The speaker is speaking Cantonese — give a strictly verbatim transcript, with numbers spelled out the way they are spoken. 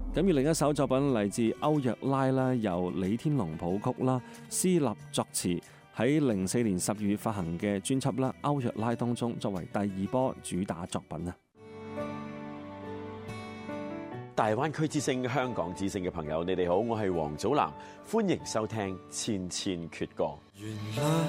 咁而另一首作品嚟自歐若拉啦，由李天龍譜曲啦，施立作詞，喺零四年十月發行嘅專輯啦《歐若拉》當中作為第二波主打作品啊！ 大灣區之聲、香港之聲嘅朋友，你哋好，我係黃祖藍，歡迎收聽《千千闕歌》。